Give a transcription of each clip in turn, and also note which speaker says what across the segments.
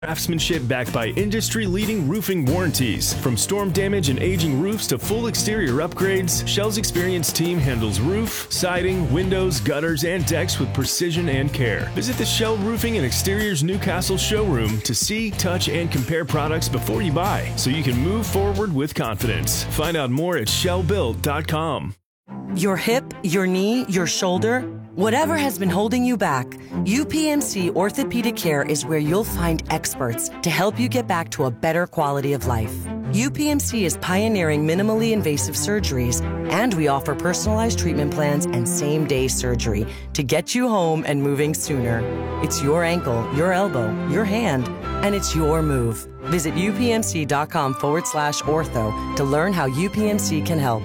Speaker 1: Craftsmanship backed by industry-leading roofing warranties. From storm damage and aging roofs to full exterior upgrades, Shell's experienced team handles roof, siding, windows, gutters, and decks with precision and care. Visit the Shell Roofing and Exteriors Newcastle showroom to see, touch, and compare products before you buy, so you can move forward with confidence. Find out more at shellbuilt.com.
Speaker 2: Your hip, your knee, your shoulder, whatever has been holding you back, UPMC Orthopedic Care is where you'll find experts to help you get back to a better quality of life. UPMC is pioneering minimally invasive surgeries, and we offer personalized treatment plans and same-day surgery to get you home and moving sooner. It's your ankle, your elbow, your hand, and it's your move. Visit upmc.com/ortho to learn how UPMC can help.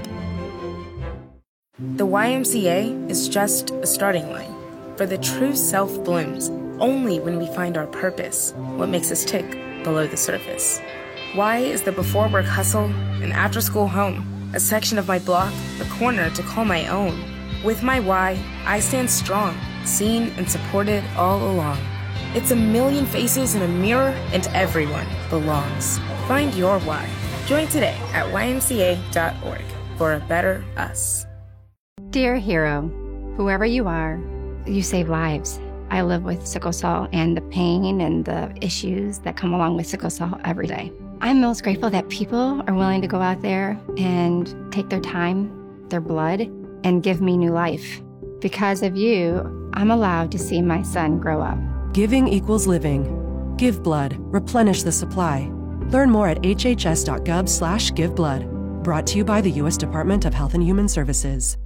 Speaker 3: The YMCA is just a starting line, for the true self blooms only when we find our purpose, what makes us tick below the surface. Y is the before work hustle, an after school home, a section of my block, a corner to call my own. With my Y, I stand strong, seen and supported all along. It's a million faces in a mirror, and everyone belongs. Find your Y. Join today at ymca.org for a better us.
Speaker 4: Dear hero, whoever you are, you save lives. I live with sickle cell and the pain and the issues that come along with sickle cell every day. I'm most grateful that people are willing to go out there and take their time, their blood, and give me new life. Because of you, I'm allowed to see my son grow up.
Speaker 5: Giving equals living. Give blood. Replenish the supply. Learn more at hhs.gov/giveblood. Brought to you by the U.S. Department of Health and Human Services.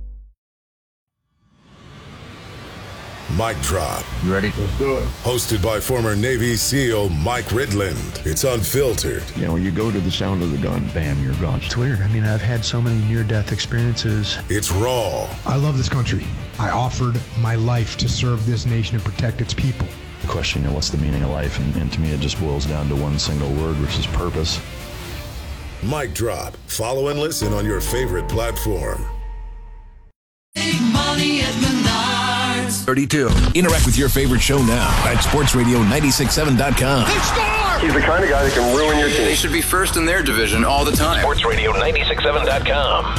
Speaker 6: Mic Drop.
Speaker 7: You ready? Let's do it.
Speaker 6: Hosted by former Navy SEAL Mike Ridland. It's unfiltered.
Speaker 7: You know, when you go to the sound of the gun, bam, you're gone.
Speaker 8: It's weird. I mean, I've had so many near-death experiences.
Speaker 6: It's raw.
Speaker 9: I love this country. I offered my life to serve this nation and protect its people.
Speaker 8: The question, what's the meaning of life? And to me, it just boils down to one single word, which is purpose.
Speaker 6: Mic Drop. Follow and listen on your favorite platform.
Speaker 10: Big money at Menards.
Speaker 11: 32. Interact with your favorite show now at sportsradio967.com.
Speaker 10: They score!
Speaker 12: He's the kind of guy that can ruin your team.
Speaker 11: They should be first in their division all the time.
Speaker 12: sportsradio967.com.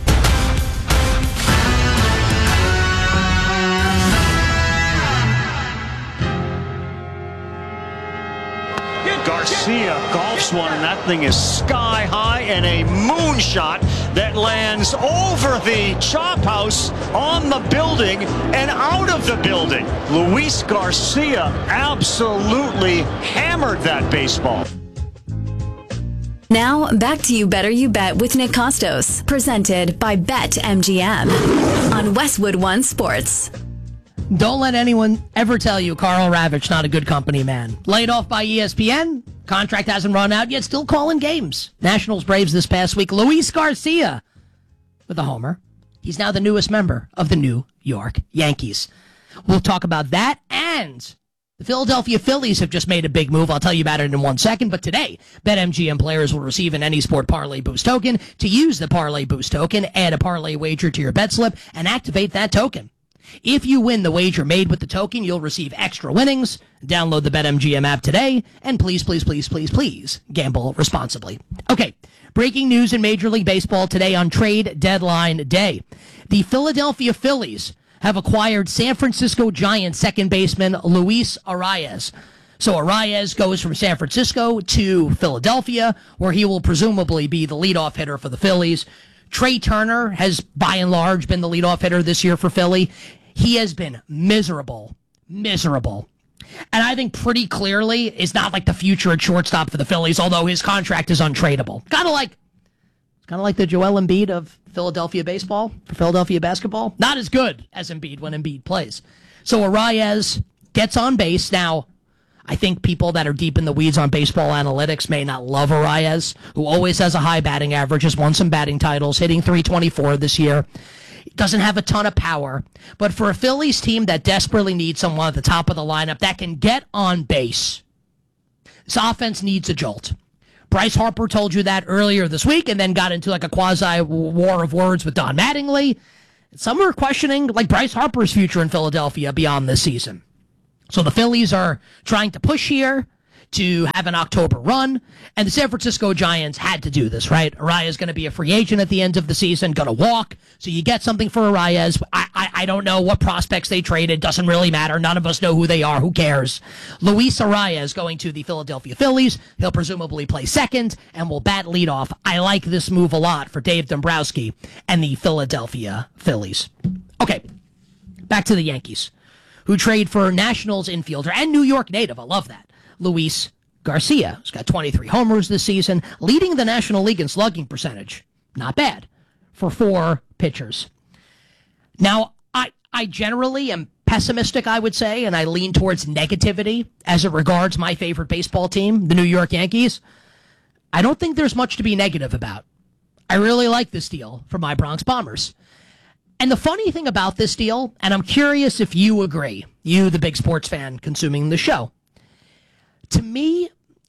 Speaker 13: Garcia golfs one, and that thing is sky high, and a moonshot that lands over the chop house, on the building, and out of the building. Luis Garcia absolutely hammered that baseball.
Speaker 14: Now, back to You Better You Bet with Nick Costos, presented by BetMGM on Westwood One Sports.
Speaker 15: Don't let anyone ever tell you Karl Ravech not a good company man. Laid off by ESPN, contract hasn't run out yet, still calling games. Nationals Braves this past week. Luis Garcia with a homer. He's now the newest member of the New York Yankees. We'll talk about that, and the Philadelphia Phillies have just made a big move. I'll tell you about it in 1 second, but today, BetMGM players will receive an Any Sport Parlay Boost token. To use the Parlay Boost token, add a parlay wager to your bet slip and activate that token. If you win the wager made with the token, you'll receive extra winnings. Download the BetMGM app today, and please, please, please, please, please, gamble responsibly. Okay, breaking news in Major League Baseball today on trade deadline day. The Philadelphia Phillies have acquired San Francisco Giants second baseman Luis Arraez. So Arraez goes from San Francisco to Philadelphia, where he will presumably be the leadoff hitter for the Phillies. Trey Turner has, by and large, been the leadoff hitter this year for Philly. He has been miserable. And I think pretty clearly is not like the future at shortstop for the Phillies, although his contract is untradeable. Kind of like the Joel Embiid of Philadelphia baseball, for Philadelphia basketball. Not as good as Embiid when Embiid plays. So Arraez gets on base. Now, I think people that are deep in the weeds on baseball analytics may not love Arraez, who always has a high batting average, has won some batting titles, hitting .324 this year. Doesn't have a ton of power. But for a Phillies team that desperately needs someone at the top of the lineup that can get on base, this offense needs a jolt. Bryce Harper told you that earlier this week and then got into like a quasi-war of words with Don Mattingly. Some are questioning like Bryce Harper's future in Philadelphia beyond this season. So the Phillies are trying to push here, to have an October run, and the San Francisco Giants had to do this, right? Arraez is going to be a free agent at the end of the season, going to walk, so you get something for Arraez. I don't know what prospects they traded. Doesn't really matter. None of us know who they are. Who cares? Luis Arraez going to the Philadelphia Phillies. He'll presumably play second and will bat leadoff. I like this move a lot for Dave Dombrowski and the Philadelphia Phillies. Okay, back to the Yankees, who trade for Nationals infielder and New York native. I love that. Luis Garcia, who's got 23 homers this season, leading the National League in slugging percentage. Not bad for 4 pitchers. Now, I generally am pessimistic, I would say, and I lean towards negativity as it regards my favorite baseball team, the New York Yankees. I don't think there's much to be negative about. I really like this deal for my Bronx Bombers. And the funny thing about this deal, and I'm curious if you agree, you, the big sports fan consuming the show, to me,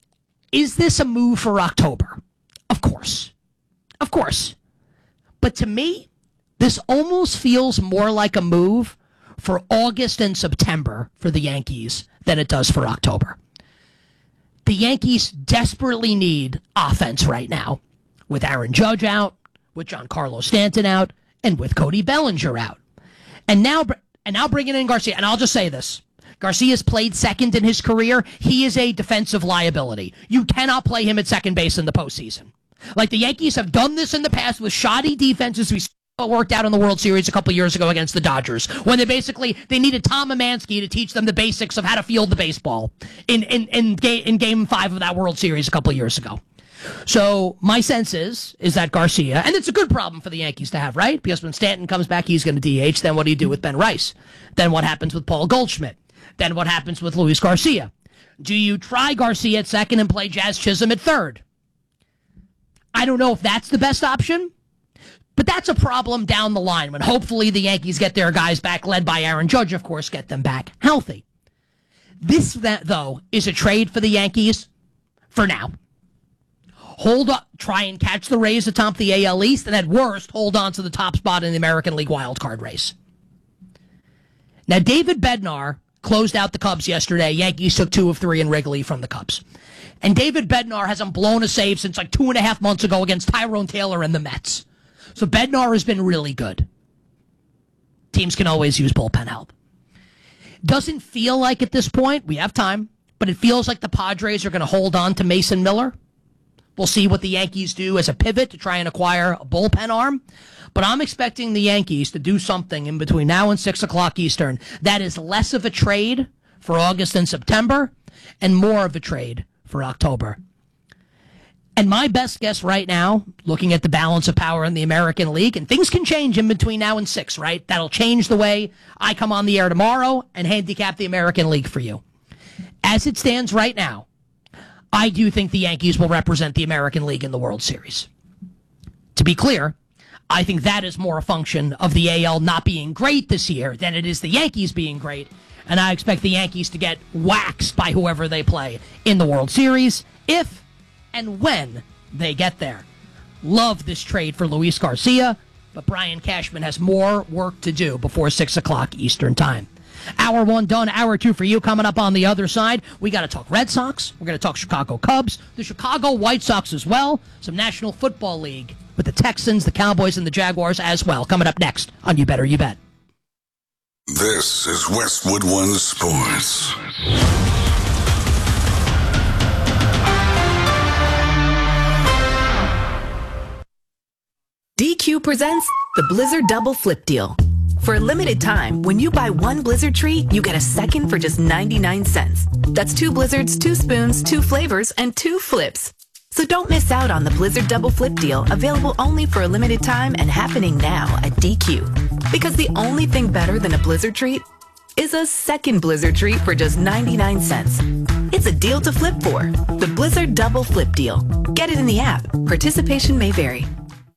Speaker 15: is this a move for October? Of course. Of course. But to me, this almost feels more like a move for August and September for the Yankees than it does for October. The Yankees desperately need offense right now, with Aaron Judge out, with Giancarlo Stanton out, and with Cody Bellinger out. And now bringing in Garcia, and I'll just say this. Garcia's played second in his career. He is a defensive liability. You cannot play him at second base in the postseason. Like the Yankees have done this in the past with shoddy defenses. We worked out in the World Series a couple years ago against the Dodgers when they needed Tom Emanski to teach them the basics of how to field the baseball in Game 5 of that World Series a couple years ago. So my sense is that Garcia, and it's a good problem for the Yankees to have, right? Because when Stanton comes back, he's going to DH. Then what do you do with Ben Rice? Then what happens with Paul Goldschmidt? Then what happens with Luis Garcia? Do you try Garcia at second and play Jazz Chisholm at third? I don't know if that's the best option, but that's a problem down the line when hopefully the Yankees get their guys back, led by Aaron Judge, of course, get them back healthy. That, though, is a trade for the Yankees for now. Hold up, try and catch the Rays atop the AL East, and at worst, hold on to the top spot in the American League wildcard race. Now, David Bednar closed out the Cubs yesterday. Yankees took 2 of 3 in Wrigley from the Cubs. And David Bednar hasn't blown a save since like 2.5 months ago against Tyrone Taylor and the Mets. So Bednar has been really good. Teams can always use bullpen help. Doesn't feel like at this point, we have time, but it feels like the Padres are going to hold on to Mason Miller. We'll see what the Yankees do as a pivot to try and acquire a bullpen arm. But I'm expecting the Yankees to do something in between now and 6 o'clock Eastern that is less of a trade for August and September and more of a trade for October. And my best guess right now, looking at the balance of power in the American League, and things can change in between now and 6, right? That'll change the way I come on the air tomorrow and handicap the American League for you. As it stands right now, I do think the Yankees will represent the American League in the World Series. To be clear, I think that is more a function of the AL not being great this year than it is the Yankees being great. And I expect the Yankees to get waxed by whoever they play in the World Series if and when they get there. Love this trade for Luis Garcia, but Brian Cashman has more work to do before 6 o'clock Eastern Time. Hour 1 done, hour 2 for you. Coming up on the other side, we got to talk Red Sox. We're going to talk Chicago Cubs, the Chicago White Sox as well, some National Football League with the Texans, the Cowboys, and the Jaguars as well. Coming up next on You Better You Bet.
Speaker 16: This is Westwood One Sports.
Speaker 17: DQ presents the Blizzard Double Flip Deal. For a limited time, when you buy one Blizzard treat, you get a second for just 99 cents. That's 2 Blizzards, 2 spoons, 2 flavors, and 2 flips. So don't miss out on the Blizzard Double Flip Deal, available only for a limited time and happening now at DQ. Because the only thing better than a Blizzard treat is a second Blizzard treat for just 99 cents. It's a deal to flip for. The Blizzard Double Flip Deal. Get it in the app. Participation may vary.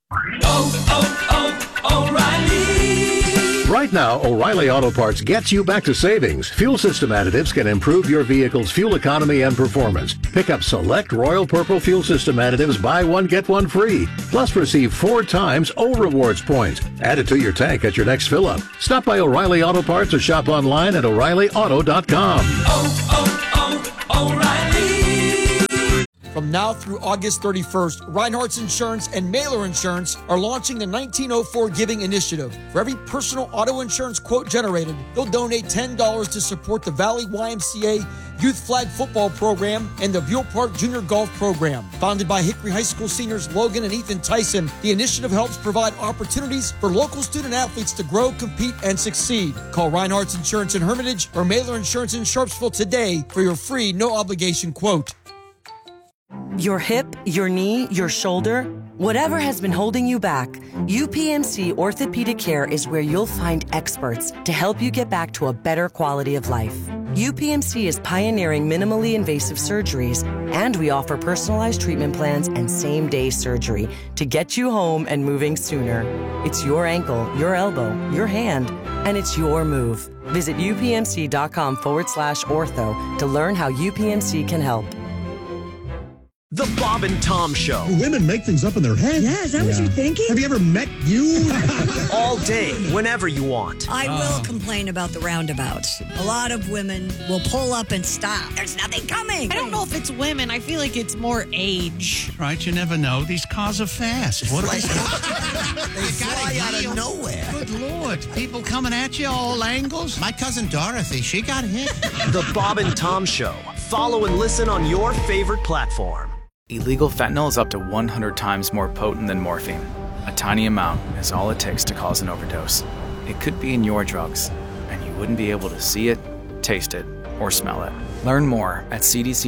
Speaker 16: O'Reilly.
Speaker 18: Right now, O'Reilly Auto Parts gets you back to savings. Fuel system additives can improve your vehicle's fuel economy and performance. Pick up select Royal Purple fuel system additives, buy one, get one free. Plus receive 4 times O Rewards points. Add it to your tank at your next fill-up. Stop by O'Reilly Auto Parts or shop online at O'ReillyAuto.com.
Speaker 10: O'Reilly
Speaker 19: From now through August 31st, Reinhardt's Insurance and Mailer Insurance are launching the 1904 Giving Initiative. For every personal auto insurance quote generated, they'll donate $10 to support the Valley YMCA Youth Flag Football Program and the Buell Park Junior Golf Program. Founded by Hickory High School seniors Logan and Ethan Tyson, the initiative helps provide opportunities for local student athletes to grow, compete, and succeed. Call Reinhardt's Insurance in Hermitage or Mailer Insurance in Sharpsville today for your free, no-obligation quote.
Speaker 2: Your hip, your knee, your shoulder, whatever has been holding you back, UPMC Orthopedic Care is where you'll find experts to help you get back to a better quality of life. UPMC is pioneering minimally invasive surgeries, and we offer personalized treatment plans and same-day surgery to get you home and moving sooner. It's your ankle, your elbow, your hand, and it's your move. Visit upmc.com/ortho to learn how UPMC can help.
Speaker 20: The Bob and Tom Show.
Speaker 21: Women make things up in their head.
Speaker 22: Yeah, is that what you're thinking?
Speaker 21: Have you ever met you?
Speaker 20: All day, whenever you want.
Speaker 22: I will complain about the roundabouts. A lot of women will pull up and stop. There's nothing coming.
Speaker 23: I don't know if it's women. I feel like it's more age.
Speaker 24: Right, you never know. These cars are fast. What
Speaker 22: They fly out of nowhere.
Speaker 24: Good Lord. People coming at you all angles. My cousin Dorothy, she got hit.
Speaker 20: The Bob and Tom Show. Follow and listen on your favorite platform.
Speaker 25: Illegal fentanyl is up to 100 times more potent than morphine. A tiny amount is all it takes to cause an overdose. It could be in your drugs, and you wouldn't be able to see it, taste it, or smell it. Learn more at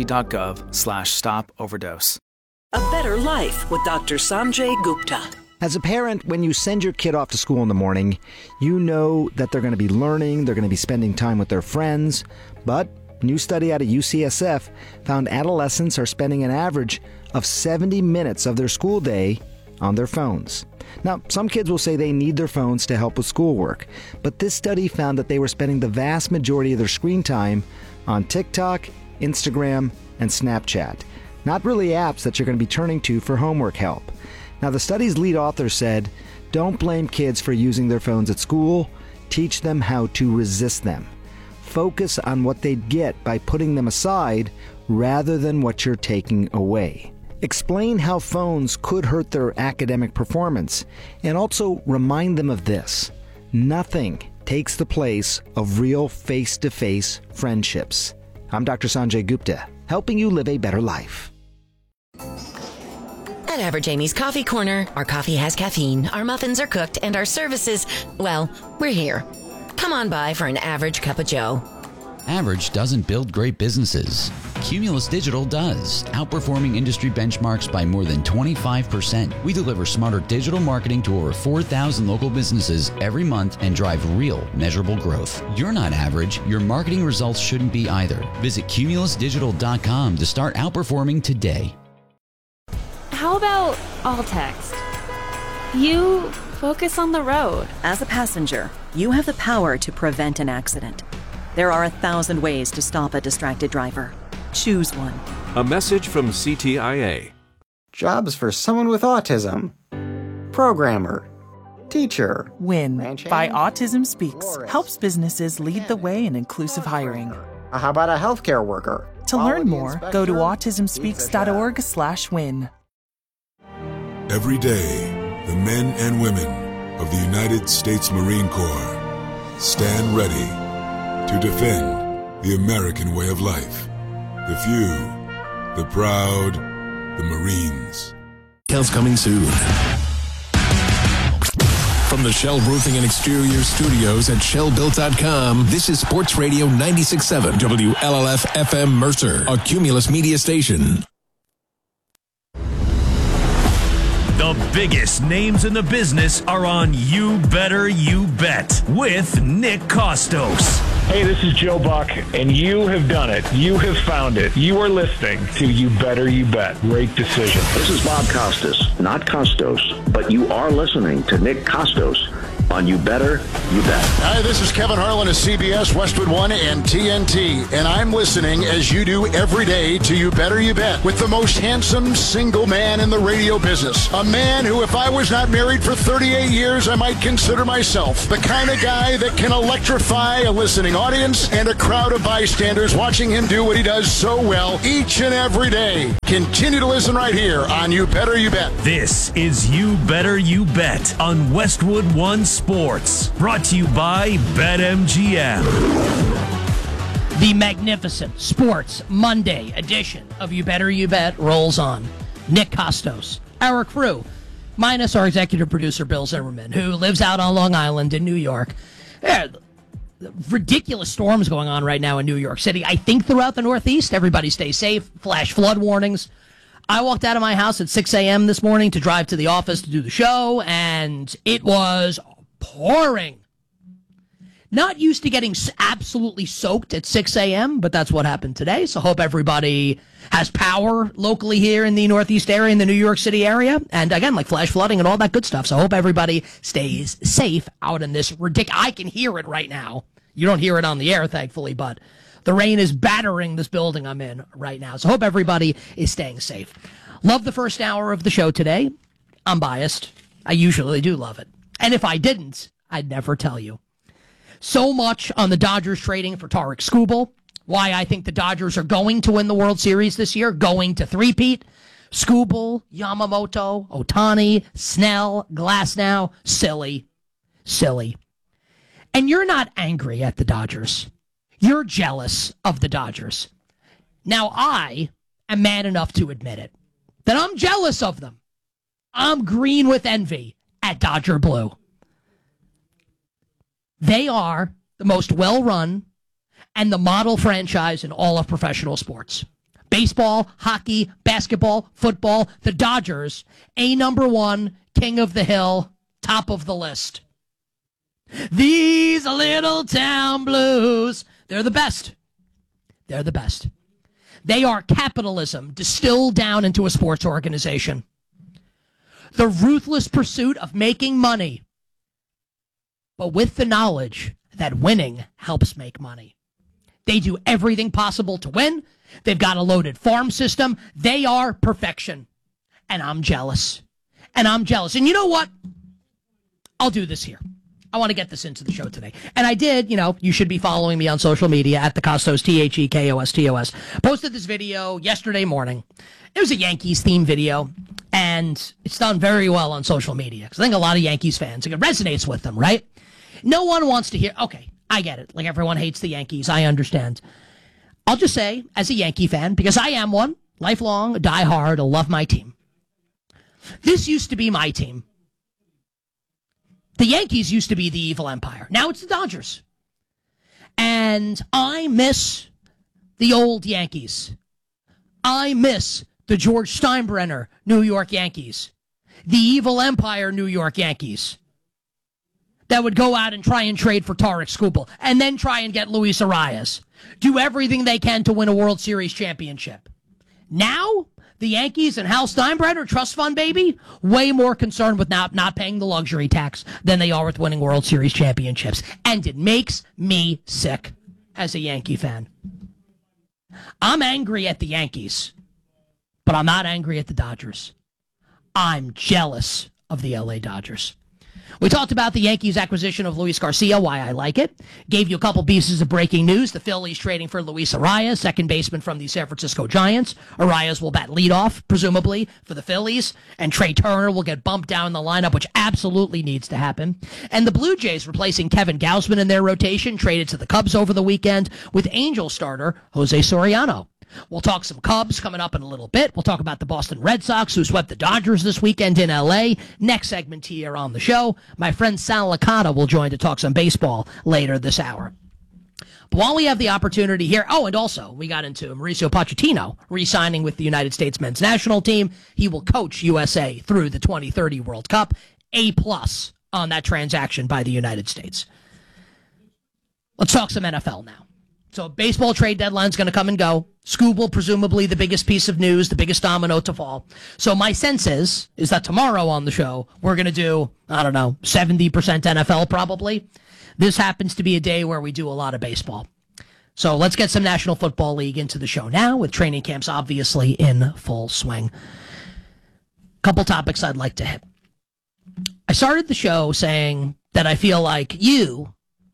Speaker 25: cdc.gov/stop-overdose.
Speaker 26: A Better Life with Dr. Sanjay Gupta.
Speaker 27: As a parent, when you send your kid off to school in the morning, you know that they're going to be learning, they're going to be spending time with their friends, but a new study out of UCSF found adolescents are spending an average of 70 minutes of their school day on their phones. Now, some kids will say they need their phones to help with schoolwork, but this study found that they were spending the vast majority of their screen time on TikTok, Instagram, and Snapchat. Not really apps that you're going to be turning to for homework help. Now, the study's lead author said, "Don't blame kids for using their phones at school. Teach them how to resist them. Focus on what they'd get by putting them aside rather than what you're taking away. Explain how phones could hurt their academic performance, and also remind them of this: nothing takes the place of real face-to-face friendships." I'm Dr. Sanjay Gupta, helping you live a better life.
Speaker 28: At Average Amy's Coffee Corner, our coffee has caffeine, our muffins are cooked, and our services, well, we're here. Come on by for an average cup of joe.
Speaker 29: Average doesn't build great businesses. Cumulus Digital does, outperforming industry benchmarks by more than 25%. We deliver smarter digital marketing to over 4,000 local businesses every month and drive real, measurable growth. You're not average. Your marketing results shouldn't be either. Visit cumulusdigital.com to start outperforming today.
Speaker 30: How about all text? You focus on the road.
Speaker 31: As a passenger, you have the power to prevent an accident. There are 1,000 ways to stop a distracted driver. Choose one.
Speaker 32: A message from CTIA.
Speaker 33: Jobs for someone with autism. Programmer. Teacher.
Speaker 34: WIN by Autism Speaks helps businesses lead the way in inclusive hiring.
Speaker 33: How about a healthcare worker?
Speaker 34: To learn more, go to autismspeaks.org/win.
Speaker 6: Every day, the men and women of the United States Marine Corps stand ready to defend the American way of life. The few, the proud, the Marines.
Speaker 11: Details coming soon. From the Shell Roofing and Exterior Studios at shellbuilt.com, this is Sports Radio 96.7 WLLF FM Mercer, a Cumulus Media station.
Speaker 35: The biggest names in the business are on You Better You Bet with Nick Kostos.
Speaker 36: Hey, this is Joe Buck, and you have done it. You have found it. You are listening to You Better You Bet. Great decision.
Speaker 37: This is Bob Costas, not Costos, but you are listening to Nick Kostos on You Better You Bet.
Speaker 38: Hi, this is Kevin Harlan of CBS, Westwood One, and TNT, and I'm listening, as you do every day, to You Better You Bet with the most handsome single man in the radio business. A man who, if I was not married for 38 years, I might consider myself the kind of guy that can electrify a listening audience and a crowd of bystanders watching him do what he does so well each and every day. Continue to listen right here on You Better You Bet.
Speaker 35: This is You Better You Bet on Westwood One Sports. Brought to you by BetMGM.
Speaker 1: The magnificent Sports Monday edition of You Better You Bet rolls on. Nick Costos, our crew, minus our executive producer, Bill Zimmerman, who lives out on Long Island in New York. Ridiculous storms going on right now in New York City. I think throughout the Northeast, everybody stay safe. Flash flood warnings. I walked out of my house at 6 a.m. this morning to drive to the office to do the show, and it was pouring. Not used to getting absolutely soaked at 6 a.m., but that's what happened today. So hope everybody has power locally here in the Northeast area, in the New York City area. And again, like flash flooding and all that good stuff. So hope everybody stays safe out in this ridiculous. I can hear it right now. You don't hear it on the air, thankfully, but the rain is battering this building I'm in right now. So hope everybody is staying safe. Love the first hour of the show today. I'm biased. I usually do love it. And if I didn't, I'd never tell you. So much on the Dodgers trading for Tarik Skubal. Why I think the Dodgers are going to win the World Series this year, going to three-peat. Skubal, Yamamoto, Ohtani, Snell, Glasnow. Silly. And you're not angry at the Dodgers. You're jealous of the Dodgers. Now, I am man enough to admit it, that I'm jealous of them. I'm green with envy at Dodger Blue. They are the most well-run and the model franchise in all of professional sports. Baseball, hockey, basketball, football, the Dodgers, number one, king of the hill, top of the list. These little town blues, they're the best. They're the best. They are capitalism distilled down into a sports organization. The ruthless pursuit of making money, but with the knowledge that winning helps make money. They do everything possible to win. They've got a loaded farm system. They are perfection. And I'm jealous. And you know what? I'll do this here. I want to get this into the show today. And I did, you should be following me on social media at the Costos, TheKostos. Posted this video yesterday morning. It was a Yankees theme video. And it's done very well on social media. Because I think a lot of Yankees fans, it resonates with them, right? No one wants to hear, okay, I get it. Like everyone hates the Yankees. I understand. I'll just say, as a Yankee fan, because I am one, lifelong, die hard, I love my team. This used to be my team. The Yankees used to be the evil empire. Now it's the Dodgers. And I miss the old Yankees. I miss the George Steinbrenner New York Yankees. The evil empire New York Yankees. That would go out and try and trade for Tarik Skubal and then try and get Luis Arias. Do everything they can to win a World Series championship. Now, the Yankees and Hal Steinbrenner, trust fund baby, way more concerned with not paying the luxury tax than they are with winning World Series championships. And it makes me sick as a Yankee fan. I'm angry at the Yankees, but I'm not angry at the Dodgers. I'm jealous of the LA Dodgers. We talked about the Yankees' acquisition of Luis Garcia, why I like it. Gave you a couple pieces of breaking news. The Phillies trading for Luis Arias, second baseman from the San Francisco Giants. Arias will bat leadoff, presumably, for the Phillies. And Trey Turner will get bumped down the lineup, which absolutely needs to happen. And the Blue Jays replacing Kevin Gausman in their rotation, traded to the Cubs over the weekend with Angel starter Jose Soriano. We'll talk some Cubs coming up in a little bit. We'll talk about the Boston Red Sox, who swept the Dodgers this weekend in L.A. Next segment here on the show, my friend Sal Licata will join to talk some baseball later this hour. But while we have the opportunity here, and also we got into Mauricio Pochettino re-signing with the United States men's national team. He will coach USA through the 2030 World Cup. A+ on that transaction by the United States. Let's talk some NFL now. So baseball trade deadline's going to come and go. Skubal, presumably the biggest piece of news, the biggest domino to fall. So my sense is that tomorrow on the show, we're going to do, 70% NFL probably. This happens to be a day where we do a lot of baseball. So let's get some National Football League into the show now, with training camps obviously in full swing. Couple topics I'd like to hit. I started the show saying that I feel like you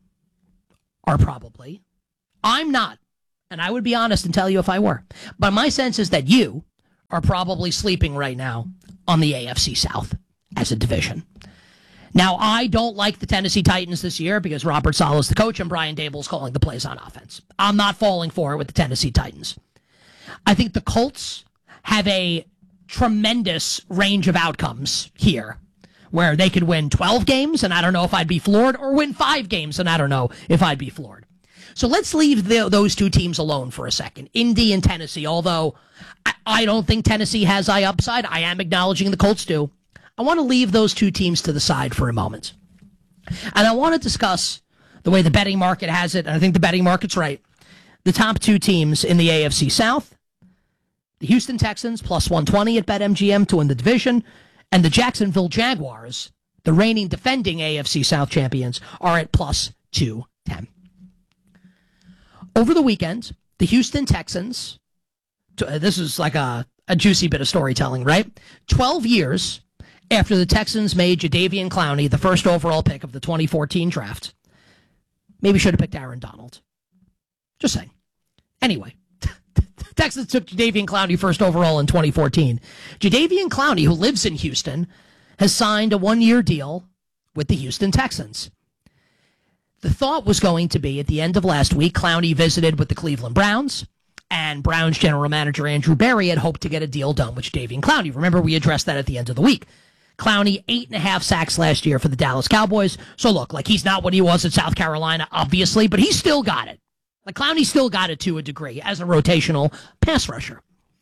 Speaker 1: are probably... I'm not, and I would be honest and tell you if I were. But my sense is that you are probably sleeping right now on the AFC South as a division. Now, I don't like the Tennessee Titans this year because Robert Saleh's the coach and Brian Daboll's calling the plays on offense. I'm not falling for it with the Tennessee Titans. I think the Colts have a tremendous range of outcomes here where they could win 12 games, and I don't know if I'd be floored, or win 5 games, and I don't know if I'd be floored. So let's leave those two teams alone for a second, Indy and Tennessee, although I don't think Tennessee has high upside. I am acknowledging the Colts do. I want to leave those two teams to the side for a moment. And I want to discuss the way the betting market has it, and I think the betting market's right. The top two teams in the AFC South, the Houston Texans, plus 120 at BetMGM to win the division, and the Jacksonville Jaguars, the reigning defending AFC South champions, are at plus 210. Over the weekend, the Houston Texans, this is like a juicy bit of storytelling, right? 12 years after the Texans made Jadeveon Clowney the first overall pick of the 2014 draft. Maybe should have picked Aaron Donald. Just saying. Anyway, Texans took Jadeveon Clowney first overall in 2014. Jadeveon Clowney, who lives in Houston, has signed a 1-year deal with the Houston Texans. The thought was going to be at the end of last week, Clowney visited with the Cleveland Browns, and Browns general manager Andrew Berry had hoped to get a deal done with Jadeveon Clowney. Remember, we addressed that at the end of the week. Clowney, 8.5 sacks last year for the Dallas Cowboys. So look, like he's not what he was at South Carolina, obviously, but he's still got it. Like Clowney still got it to a degree as a rotational pass rusher.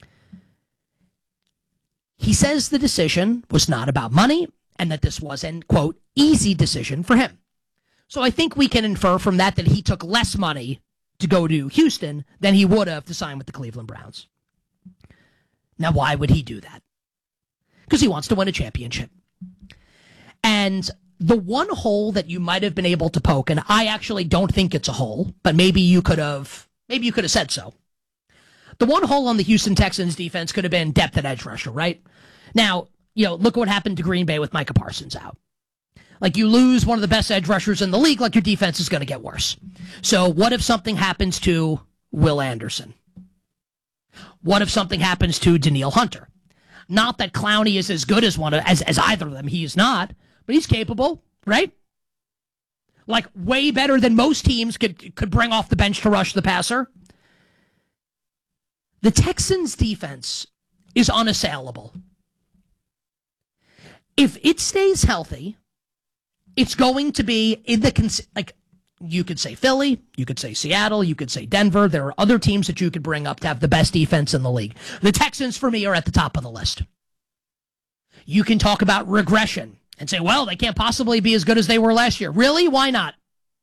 Speaker 1: He says the decision was not about money and that this was an, quote, easy decision for him. So I think we can infer from that he took less money to go to Houston than he would have to sign with the Cleveland Browns. Now, why would he do that? Because he wants to win a championship. And the one hole that you might have been able to poke, and I actually don't think it's a hole, but maybe you could have said so. The one hole on the Houston Texans defense could have been depth at edge rusher, right? Now, look what happened to Green Bay with Micah Parsons out. Like, you lose one of the best edge rushers in the league, like your defense is going to get worse. So what if something happens to Will Anderson? What if something happens to Danielle Hunter? Not that Clowney is as good as as either of them. He is not, but he's capable, right? Like, way better than most teams could bring off the bench to rush the passer. The Texans' defense is unassailable. If it stays healthy, it's going to be in the you could say Philly, you could say Seattle, you could say Denver. There are other teams that you could bring up to have the best defense in the league. The Texans, for me, are at the top of the list. You can talk about regression and say, well, they can't possibly be as good as they were last year. Really? Why not?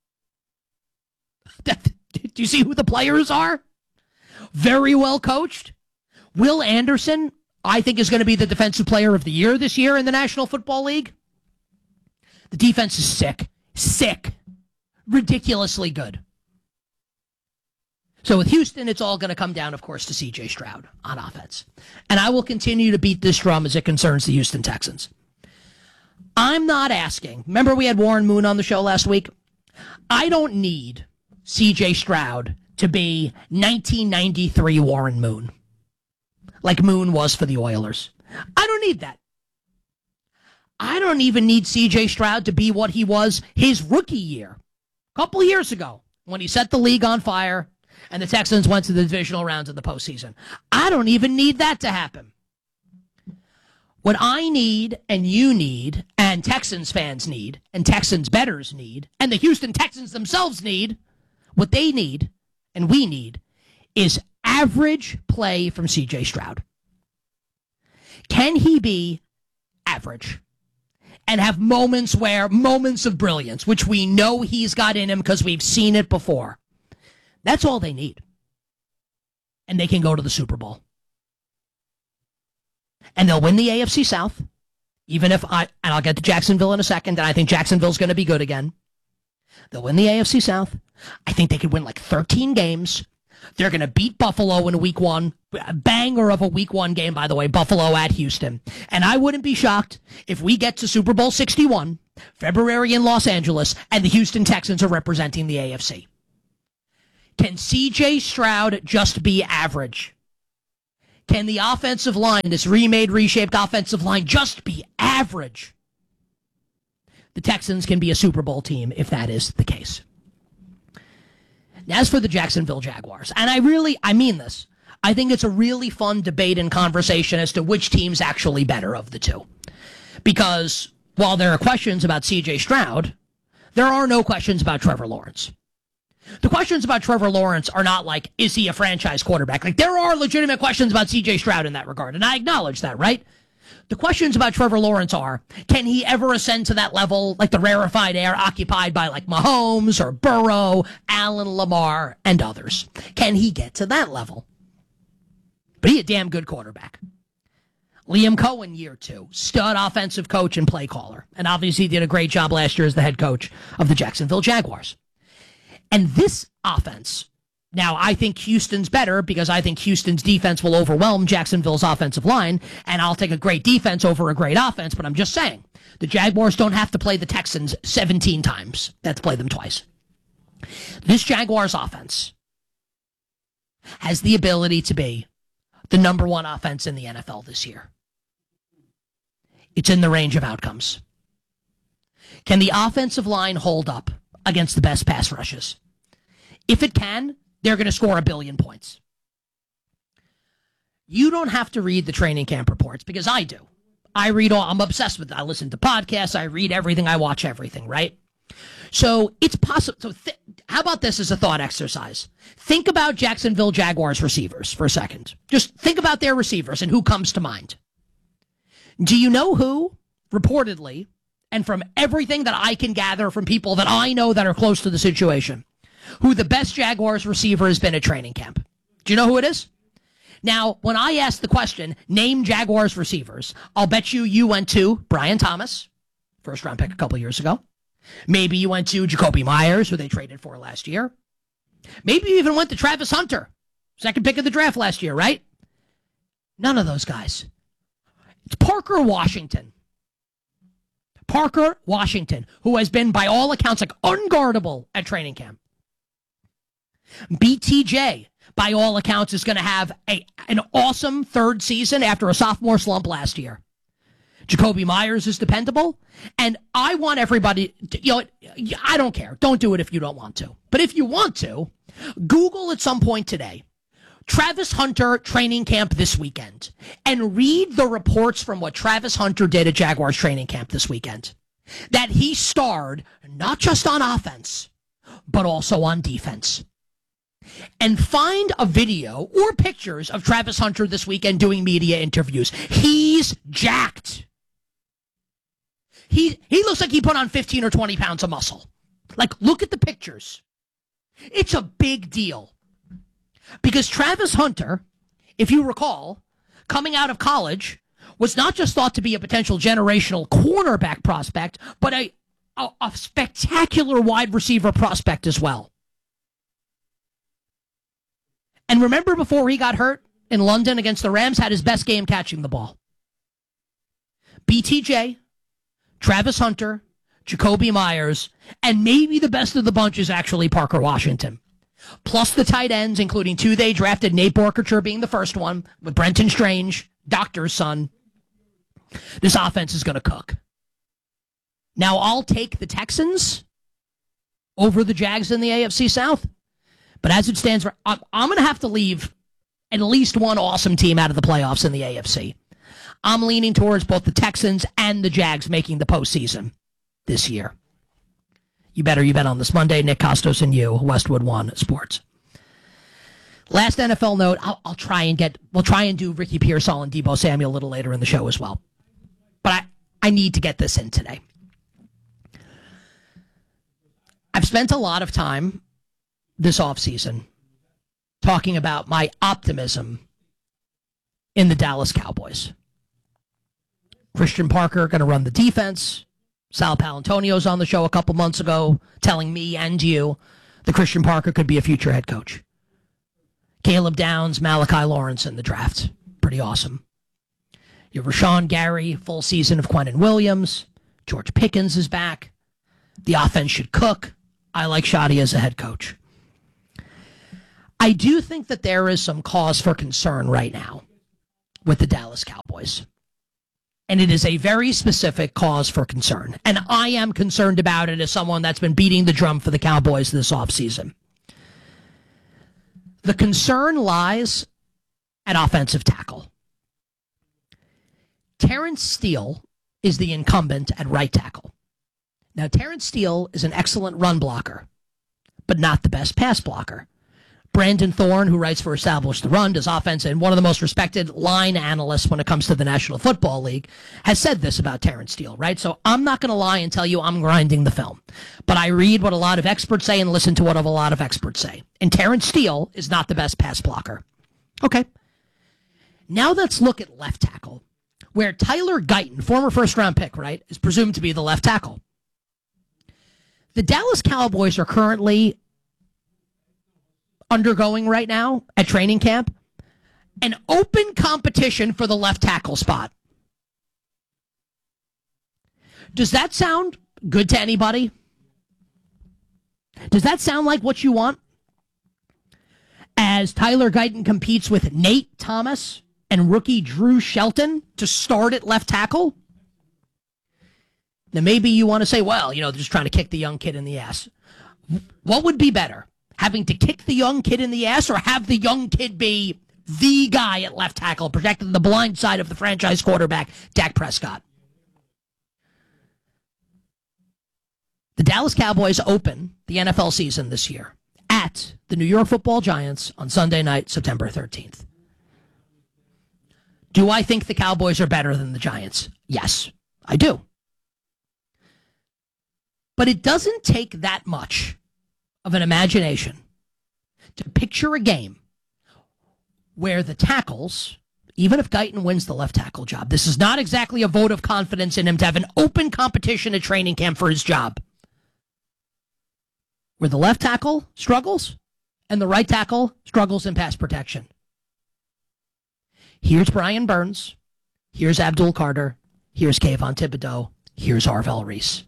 Speaker 1: Do you see who the players are? Very well coached. Will Anderson, I think, is going to be the defensive player of the year this year in the National Football League. The defense is sick, ridiculously good. So with Houston, it's all going to come down, of course, to C.J. Stroud on offense. And I will continue to beat this drum as it concerns the Houston Texans. I'm not asking. Remember we had Warren Moon on the show last week? I don't need C.J. Stroud to be 1993 Warren Moon, like Moon was for the Oilers. I don't need that. I don't even need C.J. Stroud to be what he was his rookie year, a couple of years ago, when he set the league on fire and the Texans went to the divisional rounds of the postseason. I don't even need that to happen. What I need, and you need, and Texans fans need, and Texans bettors need, and the Houston Texans themselves need, what they need, and we need, is average play from C.J. Stroud. Can he be average and have moments of brilliance, which we know he's got in him because we've seen it before? That's all they need. And they can go to the Super Bowl. And they'll win the AFC South, even if and I'll get to Jacksonville in a second, and I think Jacksonville's going to be good again. They'll win the AFC South. I think they could win like 13 games. They're going to beat Buffalo in week 1. A banger of a week 1 game, by the way, Buffalo at Houston. And I wouldn't be shocked if we get to Super Bowl 61, February in Los Angeles, and the Houston Texans are representing the AFC. Can C.J. Stroud just be average? Can the offensive line, this remade, reshaped offensive line, just be average? The Texans can be a Super Bowl team if that is the case. As for the Jacksonville Jaguars, and I mean this, I think it's a really fun debate and conversation as to which team's actually better of the two. Because while there are questions about C.J. Stroud, there are no questions about Trevor Lawrence. The questions about Trevor Lawrence are not like, is he a franchise quarterback? Like, there are legitimate questions about C.J. Stroud in that regard, and I acknowledge that, right? The questions about Trevor Lawrence are, can he ever ascend to that level, like the rarefied air occupied by like Mahomes or Burrow, Allen, Lamar, and others? Can he get to that level? But he's a damn good quarterback. Liam Cohen, year 2, stud offensive coach and play caller. And obviously did a great job last year as the head coach of the Jacksonville Jaguars. And this offense, now I think Houston's better because I think Houston's defense will overwhelm Jacksonville's offensive line, and I'll take a great defense over a great offense, but I'm just saying, the Jaguars don't have to play the Texans 17 times. They have to play them twice. This Jaguars offense has the ability to be the number 1 offense in the NFL this year. It's in the range of outcomes. Can the offensive line hold up against the best pass rushes? If it can, they're going to score 1 billion points. You don't have to read the training camp reports because I do. I'm obsessed with it. I listen to podcasts. I read everything. I watch everything, right? So it's possible. So how about this as a thought exercise? Think about Jacksonville Jaguars receivers for a second. Just think about their receivers and who comes to mind. Do you know who, reportedly, and from everything that I can gather from people that I know that are close to the situation, who the best Jaguars receiver has been at training camp? Do you know who it is? Now, when I ask the question, name Jaguars receivers, I'll bet you went to Brian Thomas, first round pick a couple years ago. Maybe you went to Jacoby Myers, who they traded for last year. Maybe you even went to Travis Hunter, second pick of the draft last year, right? None of those guys. It's Parker Washington. Parker Washington, who has been, by all accounts, like unguardable at training camp. BTJ, by all accounts, is going to have an awesome third season after a sophomore slump last year. Jacoby Myers is dependable, and I want everybody, I don't care. Don't do it if you don't want to. But if you want to, Google at some point today, Travis Hunter training camp this weekend, and read the reports from what Travis Hunter did at Jaguars training camp this weekend. That he starred not just on offense, but also on defense. And find a video or pictures of Travis Hunter this weekend doing media interviews. He's jacked. He looks like he put on 15 or 20 pounds of muscle. Like, look at the pictures. It's a big deal. Because Travis Hunter, if you recall, coming out of college, was not just thought to be a potential generational cornerback prospect, but a spectacular wide receiver prospect as well. And remember, before he got hurt in London against the Rams, had his best game catching the ball. BTJ, Travis Hunter, Jacoby Myers, and maybe the best of the bunch is actually Parker Washington. Plus the tight ends, including 2 they drafted, Nate Borkature being the first one, with Brenton Strange, Doctor's son. This offense is going to cook. Now, I'll take the Texans over the Jags in the AFC South. But as it stands, I'm going to have to leave at least one awesome team out of the playoffs in the AFC. I'm leaning towards both the Texans and the Jags making the postseason this year. You bet on this Monday. Nick Costos and you, Westwood One Sports. Last NFL note, we'll try and do Ricky Pearsall and Deebo Samuel a little later in the show as well. But I need to get this in today. I've spent a lot of time this offseason talking about my optimism in the Dallas Cowboys. Christian Parker going to run the defense. Sal Palantonio's on the show a couple months ago telling me and you that Christian Parker could be a future head coach. Caleb Downs, Malachi Lawrence in the draft. Pretty awesome. You have Rashawn Gary, full season of Quentin Williams. George Pickens is back. The offense should cook. I like Shadi as a head coach. I do think that there is some cause for concern right now with the Dallas Cowboys. And it is a very specific cause for concern. And I am concerned about it as someone that's been beating the drum for the Cowboys this offseason. The concern lies at offensive tackle. Terrence Steele is the incumbent at right tackle. Now, Terrence Steele is an excellent run blocker, but not the best pass blocker. Brandon Thorne, who writes for Establish the Run, does offense, and one of the most respected line analysts when it comes to the National Football League, has said this about Terrence Steele, right? So I'm not going to lie and tell you I'm grinding the film. But I read what a lot of experts say and listen to what a lot of experts say. And Terrence Steele is not the best pass blocker. Okay. Now let's look at left tackle, where Tyler Guyton, former first-round pick, right, is presumed to be the left tackle. The Dallas Cowboys are currently undergoing right now at training camp an open competition for the left tackle spot. Does that sound good to anybody? Does that sound like what you want? As Tyler Guyton competes with Nate Thomas and rookie Drew Shelton to start at left tackle? Now maybe you want to say, well, they're just trying to kick the young kid in the ass. What would be better? Having to kick the young kid in the ass, or have the young kid be the guy at left tackle, protecting the blind side of the franchise quarterback, Dak Prescott? The Dallas Cowboys open the NFL season this year at the New York Football Giants on Sunday night, September 13th. Do I think the Cowboys are better than the Giants? Yes, I do. But it doesn't take that much of an imagination to picture a game where the tackles, even if Guyton wins the left tackle job, this is not exactly a vote of confidence in him to have an open competition at training camp for his job, where the left tackle struggles and the right tackle struggles in pass protection. Here's Brian Burns. Here's Abdul Carter. Here's Kayvon Thibodeau. Here's Arvell Reese.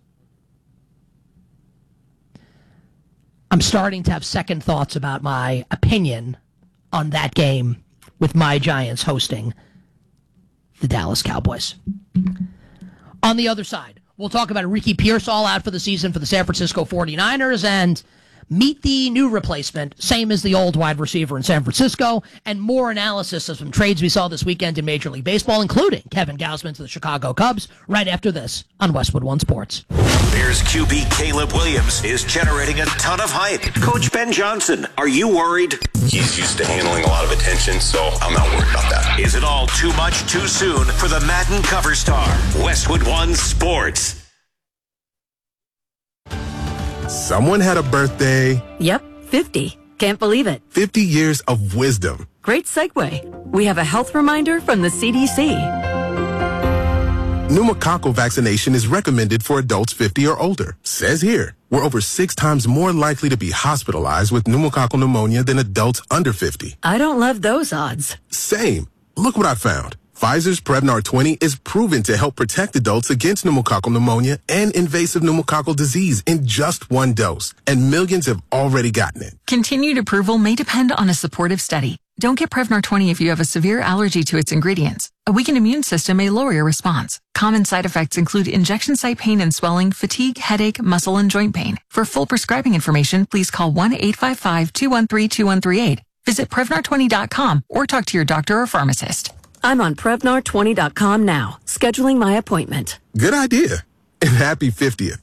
Speaker 1: I'm starting to have second thoughts about my opinion on that game with my Giants hosting the Dallas Cowboys. On the other side, we'll talk about Ricky Pearsall out for the season for the San Francisco 49ers and meet the new replacement, same as the old wide receiver in San Francisco, and more analysis of some trades we saw this weekend in Major League Baseball, including Kevin Gausman to the Chicago Cubs, right after this on Westwood One Sports.
Speaker 2: Bears QB Caleb Williams is generating a ton of hype. Coach Ben Johnson, are you worried?
Speaker 3: He's used to handling a lot of attention, so I'm not worried about that.
Speaker 2: Is it all too much too soon for the Madden cover star? Westwood One Sports.
Speaker 4: Someone had a birthday.
Speaker 31: Yep, 50. Can't believe it.
Speaker 4: 50 years of wisdom.
Speaker 31: Great segue. We have a health reminder from the CDC.
Speaker 4: Pneumococcal vaccination is recommended for adults 50 or older. Says here, we're over 6 times more likely to be hospitalized with pneumococcal pneumonia than adults under 50.
Speaker 31: I don't love those odds.
Speaker 4: Same. Look what I found. Pfizer's Prevnar 20 is proven to help protect adults against pneumococcal pneumonia and invasive pneumococcal disease in just 1 dose, and millions have already gotten it.
Speaker 5: Continued approval may depend on a supportive study. Don't get Prevnar 20 if you have a severe allergy to its ingredients. A weakened immune system may lower your response. Common side effects include injection site pain and swelling, fatigue, headache, muscle, and joint pain. For full prescribing information, please call 1-855-213-2138. Visit Prevnar20.com or talk to your doctor or pharmacist.
Speaker 31: I'm on Prevnar20.com now, scheduling my appointment.
Speaker 4: Good idea. And happy 50th.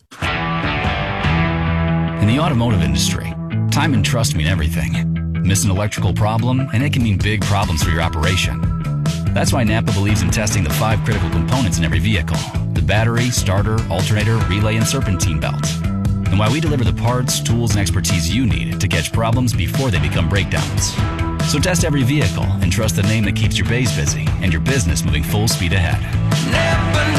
Speaker 7: In the automotive industry, time and trust mean everything. Miss an electrical problem, and it can mean big problems for your operation. That's why Napa believes in testing the 5 critical components in every vehicle: the battery, starter, alternator, relay, and serpentine belt. And why we deliver the parts, tools, and expertise you need to catch problems before they become breakdowns. So test every vehicle and trust the name that keeps your bays busy and your business moving full speed ahead. Never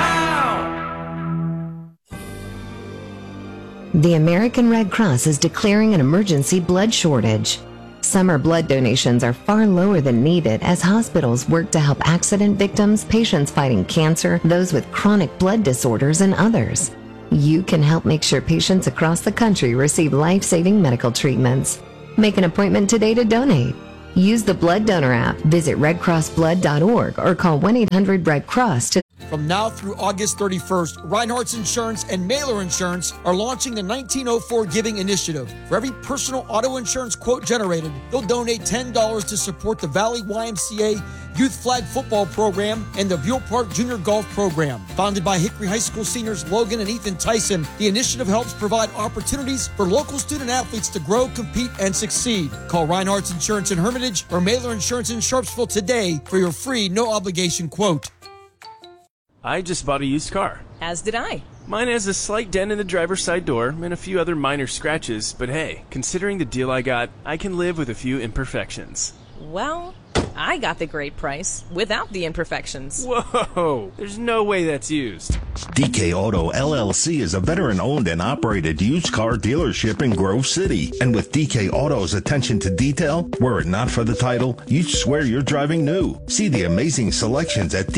Speaker 28: know how. The American Red Cross is declaring an emergency blood shortage. Summer blood donations are far lower than needed as hospitals work to help accident victims, patients fighting cancer, those with chronic blood disorders, and others. You can help make sure patients across the country receive life-saving medical treatments. Make an appointment today to donate. Use the Blood Donor app, visit redcrossblood.org, or call 1-800-RED-CROSS to...
Speaker 8: From now through August 31st, Reinhardt's Insurance and Mailer Insurance are launching the 1904 Giving Initiative. For every personal auto insurance quote generated, they'll donate $10 to support the Valley YMCA Youth Flag Football Program and the Buell Park Junior Golf Program. Founded by Hickory High School seniors Logan and Ethan Tyson, the initiative helps provide opportunities for local student athletes to grow, compete, and succeed. Call Reinhardt's Insurance in Hermitage or Mailer Insurance in Sharpsville today for your free, no-obligation quote.
Speaker 32: I just bought a used car.
Speaker 9: As did I.
Speaker 32: Mine has a slight dent in the driver's side door and a few other minor scratches, but hey, considering the deal I got, I can live with a few imperfections.
Speaker 9: Well, I got the great price without the imperfections.
Speaker 32: Whoa, there's no way that's used.
Speaker 10: DK Auto LLC is a veteran-owned and operated used car dealership in Grove City. And with DK Auto's attention to detail, were it not for the title, you'd swear you're driving new. See the amazing selections at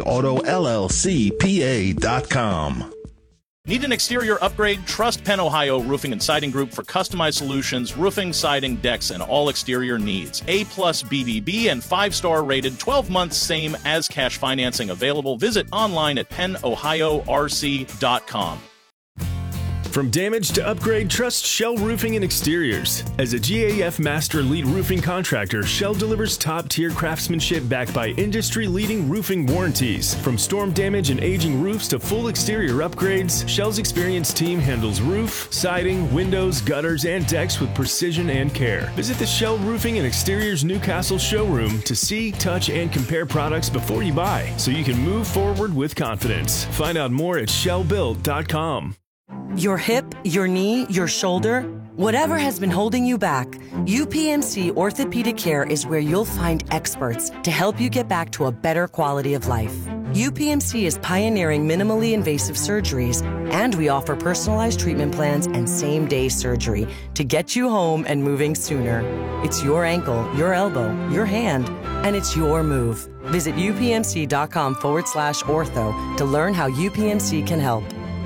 Speaker 10: DKAutoLLCPA.com.
Speaker 12: Need an exterior upgrade? Trust Penn Ohio Roofing and Siding Group for customized solutions, roofing, siding, decks, and all exterior needs. A+ BBB and 5-star rated, 12 months same as cash financing available. Visit online at pennohiorc.com.
Speaker 35: From damage to upgrade, trust Shell Roofing and Exteriors. As a GAF Master Lead Roofing Contractor, Shell delivers top-tier craftsmanship backed by industry-leading roofing warranties. From storm damage and aging roofs to full exterior upgrades, Shell's experienced team handles roof, siding, windows, gutters, and decks with precision and care. Visit the Shell Roofing and Exteriors Newcastle showroom to see, touch, and compare products before you buy, so you can move forward with confidence. Find out more at shellbuilt.com.
Speaker 13: Your hip, your knee, your shoulder, whatever has been holding you back, UPMC Orthopedic Care is where you'll find experts to help you get back to a better quality of life. UPMC is pioneering minimally invasive surgeries, and we offer personalized treatment plans and same-day surgery to get you home and moving sooner. It's your ankle, your elbow, your hand, and it's your move. Visit upmc.com/ortho to learn how UPMC can help.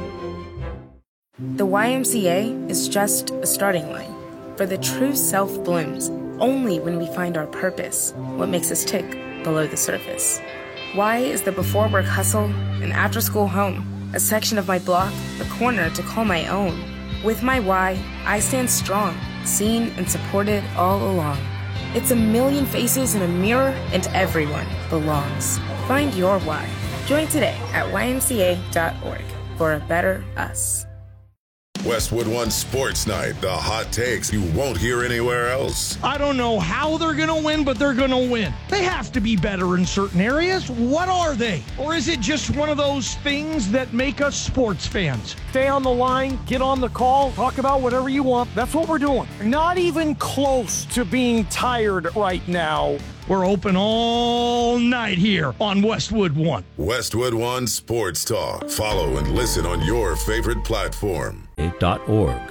Speaker 14: The YMCA is just a starting line, for the true self blooms only when we find our purpose, what makes us tick below the surface. Y is the before work hustle, an after school home, a section of my block, a corner to call my own. With my Y, I stand strong, seen and supported all along. It's a million faces in a mirror, and everyone belongs. Find your Y. Join today at ymca.org for a better us.
Speaker 6: Westwood One Sports Night, the hot takes you won't hear anywhere else.
Speaker 15: I don't know how they're going to win, but they're going to win. They have to be better in certain areas. What are they? Or is it just one of those things that make us sports fans? Stay on the line, get on the call, talk about whatever you want. That's what we're doing. Not even close to being tired right now. We're open all night here on Westwood One.
Speaker 6: Westwood One Sports Talk. Follow and listen on your favorite platform.
Speaker 11: .org.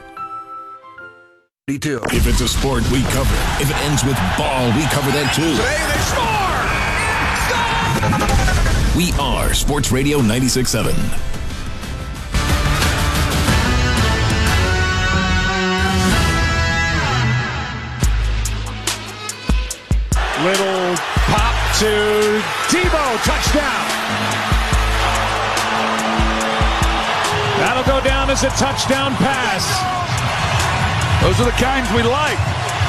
Speaker 11: If it's a sport, we cover it. If it ends with ball, we cover that too.
Speaker 35: Today they score!
Speaker 11: We are Sports Radio 96.7.
Speaker 36: Little pop to Debo, touchdown. That'll go down as a touchdown pass. Those are the kinds we like.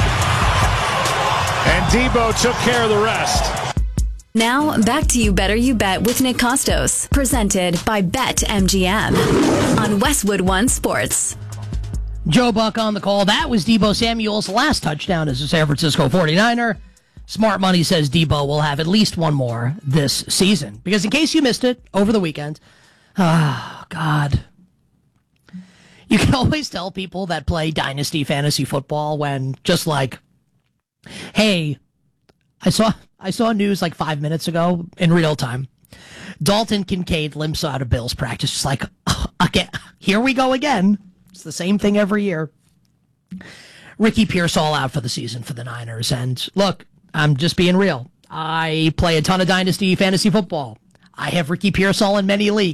Speaker 36: And Debo took care of the rest.
Speaker 16: Now, back to You Better You Bet with Nick Costos, presented by BetMGM on Westwood One Sports.
Speaker 1: Joe Buck on the call. That was Debo Samuel's last touchdown as a San Francisco 49er. Smart Money says Debo will have at least one more this season. Because in case you missed it over the weekend, God. You can always tell people that play Dynasty Fantasy Football when just like, hey, I saw news like 5 minutes ago in real time. Dalton Kincaid limps out of Bills practice. Just like, okay, here we go again. It's the same thing every year. Ricky Pearsall out for the season for the Niners. And look, I'm just being real. I play a ton of Dynasty Fantasy Football. I have Ricky Pearsall in many leagues.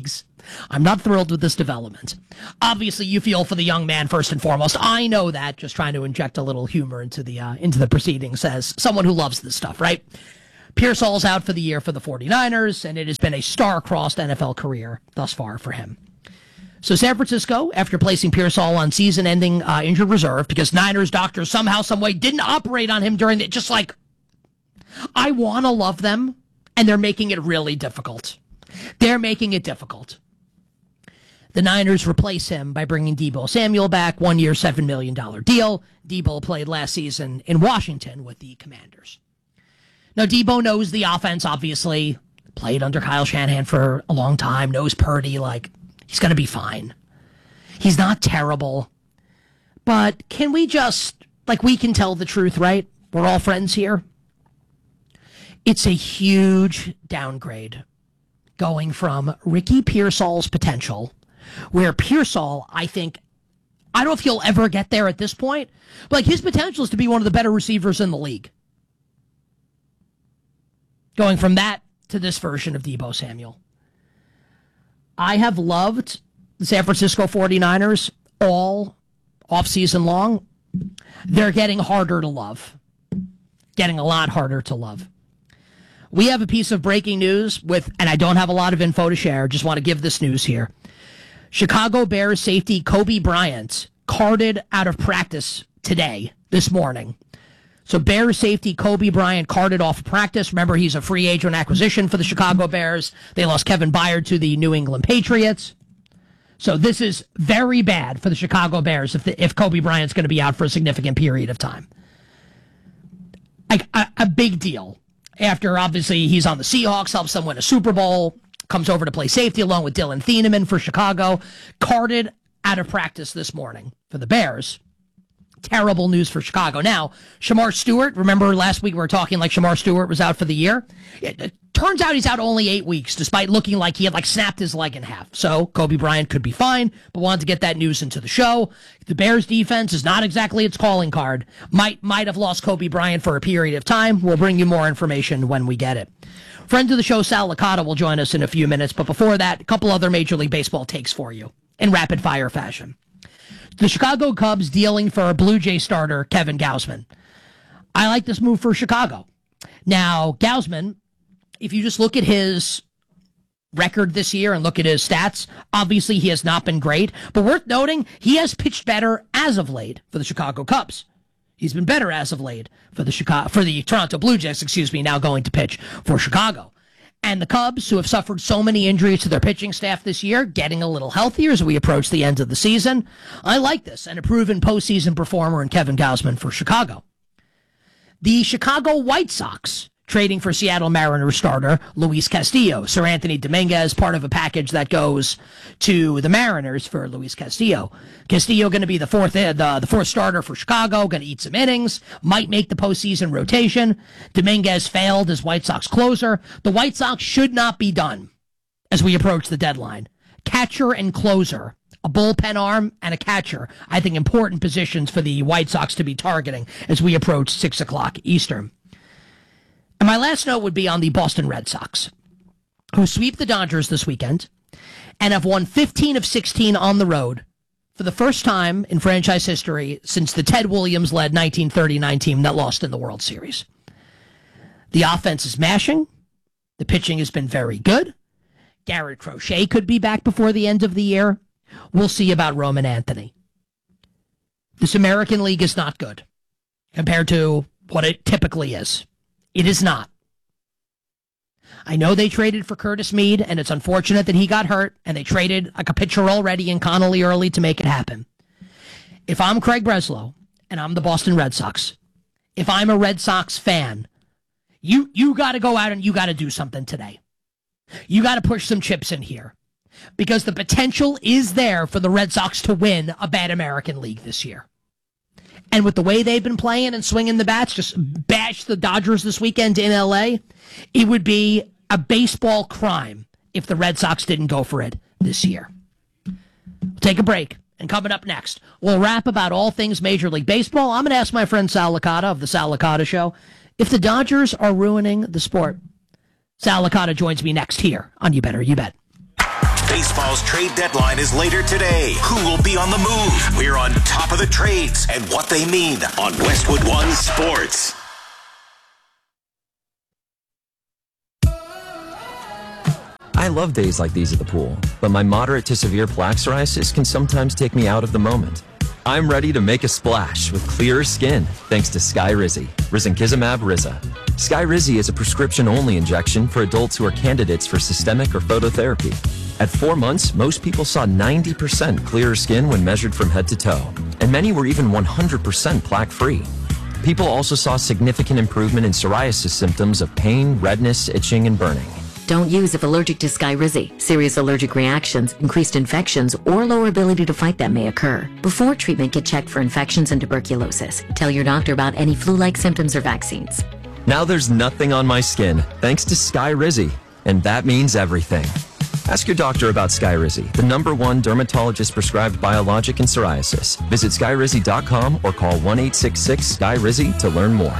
Speaker 1: I'm not thrilled with this development. Obviously, you feel for the young man first and foremost. I know that. Just trying to inject a little humor into the proceedings as someone who loves this stuff, right? Pearsall's out for the year for the 49ers, and it has been a star-crossed NFL career thus far for him. So San Francisco, after placing Pearsall on season-ending injured reserve because Niners doctors somehow, someway didn't operate on him during the, just like, I want to love them, and they're making it really difficult. They're making it difficult. The Niners replace him by bringing Deebo Samuel back, 1 year, $7 million deal. Deebo played last season in Washington with the Commanders. Now, Deebo knows the offense, obviously, played under Kyle Shanahan for a long time, knows Purdy, like, he's going to be fine. He's not terrible. But can we just, like, we can tell the truth, right? We're all friends here. It's a huge downgrade going from Ricky Pearsall's potential, where Pearsall, I don't know if he'll ever get there at this point, but like his potential is to be one of the better receivers in the league. Going from that to this version of Deebo Samuel. I have loved the San Francisco 49ers all offseason long. They're getting harder to love. Getting a lot harder to love. We have a piece of breaking news and I don't have a lot of info to share, just want to give this news here. Chicago Bears safety Kobe Bryant carted out of practice this morning. So Bears safety Kobe Bryant carted off practice. Remember, he's a free agent acquisition for the Chicago Bears. They lost Kevin Byard to the New England Patriots. So this is very bad for the Chicago Bears if Kobe Bryant's going to be out for a significant period of time. A big deal. After, obviously, he's on the Seahawks, helps them win a Super Bowl, comes over to play safety along with Dylan Thieneman for Chicago. Carted out of practice this morning for the Bears. Terrible news for Chicago. Now, Shamar Stewart, remember last week we were talking like Shamar Stewart was out for the year? It turns out he's out only 8 weeks, despite looking like he had snapped his leg in half. So Kobe Bryant could be fine, but wanted to get that news into the show. The Bears defense is not exactly its calling card. Might have lost Kobe Bryant for a period of time. We'll bring you more information when we get it. Friend of the show, Sal Licata, will join us in a few minutes, but before that, a couple other Major League Baseball takes for you in rapid fire fashion. The Chicago Cubs dealing for Blue Jay starter Kevin Gausman. I like this move for Chicago. Now, Gausman, if you just look at his record this year and look at his stats, obviously he has not been great, but worth noting, he has pitched better as of late for the Chicago Cubs. He's been better as of late for the Toronto Blue Jays, now going to pitch for Chicago. And the Cubs, who have suffered so many injuries to their pitching staff this year, getting a little healthier as we approach the end of the season. I like this, and a proven postseason performer in Kevin Gausman for Chicago. The Chicago White Sox trading for Seattle Mariners starter Luis Castillo. Sir Anthony Dominguez, part of a package that goes to the Mariners for Luis Castillo. Castillo going to be the fourth starter for Chicago, going to eat some innings, might make the postseason rotation. Dominguez failed as White Sox closer. The White Sox should not be done as we approach the deadline. Catcher and closer, a bullpen arm and a catcher, I think important positions for the White Sox to be targeting as we approach 6 o'clock Eastern. And my last note would be on the Boston Red Sox, who sweep the Dodgers this weekend and have won 15 of 16 on the road for the first time in franchise history since the Ted Williams-led 1939 team that lost in the World Series. The offense is mashing. The pitching has been very good. Garrett Crochet could be back before the end of the year. We'll see about Roman Anthony. This American League is not good compared to what it typically is. It is not. I know they traded for Curtis Mead, and it's unfortunate that he got hurt, and they traded like a pitcher already in Connolly early to make it happen. If I'm Craig Breslow, and I'm the Boston Red Sox, if I'm a Red Sox fan, you got to go out and you got to do something today. You got to push some chips in here, because the potential is there for the Red Sox to win a bad American League this year. And with the way they've been playing and swinging the bats, just bash the Dodgers this weekend in L.A., it would be a baseball crime if the Red Sox didn't go for it this year. We'll take a break, and coming up next, we'll rap about all things Major League Baseball. I'm going to ask my friend Sal Licata of the Sal Licata Show if the Dodgers are ruining the sport. Sal Licata joins me next here on You Better You Bet.
Speaker 2: Baseball's trade deadline is later today. Who will be on the move? We're on top of the trades and what they mean on Westwood One Sports.
Speaker 3: I love days like these at the pool, but my moderate to severe plaque psoriasis can sometimes take me out of the moment. I'm ready to make a splash with clearer skin thanks to Skyrizi, risankizumab Riza. Skyrizi is a prescription-only injection for adults who are candidates for systemic or phototherapy. At 4 months, most people saw 90% clearer skin when measured from head to toe, and many were even 100% plaque-free. People also saw significant improvement in psoriasis symptoms of pain, redness, itching, and burning.
Speaker 17: Don't use if allergic to Skyrizi. Serious allergic reactions, increased infections, or lower ability to fight them may occur. Before treatment, get checked for infections and tuberculosis. Tell your doctor about any flu-like symptoms or vaccines.
Speaker 3: Now there's nothing on my skin thanks to Skyrizi, and that means everything. Ask your doctor about Skyrizi, the #1 dermatologist-prescribed biologic in psoriasis. Visit Skyrizi.com or call 1-866-SKYRIZI to learn more.